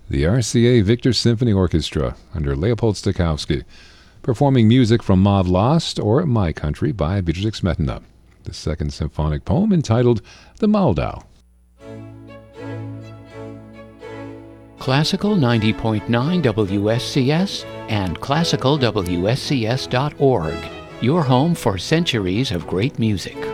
The RCA Victor Symphony Orchestra under Leopold Stokowski, performing music from Maud Lost or My Country by Beatrix Smetana. The second symphonic poem entitled The Moldau. Classical 90.9 WSCS and classicalwscs.org, your home for centuries of great music.